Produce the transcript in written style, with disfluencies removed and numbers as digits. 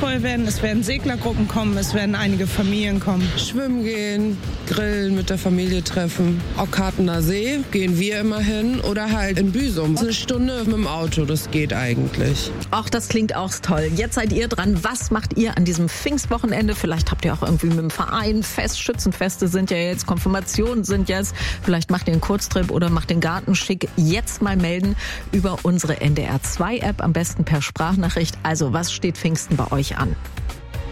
voll werden. Es werden Seglergruppen kommen, es werden einige Familien kommen. Schwimmen gehen, grillen, mit der Familie treffen. Ockartener See gehen wir immer hin oder halt in Büsum. 1 Stunde mit dem Auto, das geht eigentlich. Ach, das klingt auch toll. Jetzt seid ihr dran. Was macht ihr an diesem Pfingstwochenende? Vielleicht habt ihr auch irgendwie mit dem Verein Fest. Schützenfeste sind ja jetzt, Konfirmationen sind jetzt. Vielleicht macht ihr einen Kurztrip oder macht den Garten schick. Jetzt mal melden über unsere NDR2-App, am besten per Sprachnachricht. Also, was steht Pfingsten bei euch an?